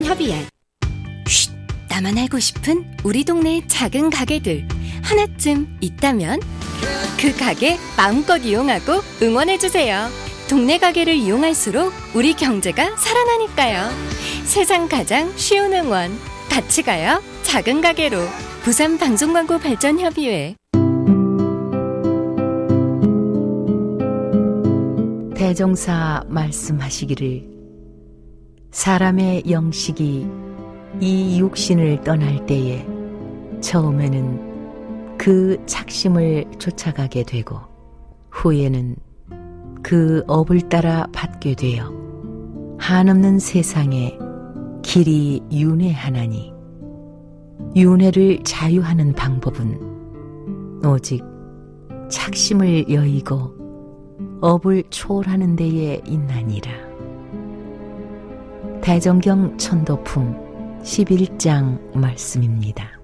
발전협의회. 쉿! 나만 알고 싶은 우리 동네 작은 가게들 하나쯤 있다면 그 가게 마음껏 이용하고 응원해주세요. 동네 가게를 이용할수록 우리 경제가 살아나니까요. 세상 가장 쉬운 응원 같이 가요. 작은 가게로. 부산방송광고발전협의회. 대종사 말씀하시기를 사람의 영식이 이 육신을 떠날 때에 처음에는 그 착심을 쫓아가게 되고 후에는 그 업을 따라 받게 되어 한없는 세상에 길이 윤회하나니 윤회를 자유하는 방법은 오직 착심을 여의고 업을 초월하는 데에 있나니라. 대정경 천도품 11장 말씀입니다.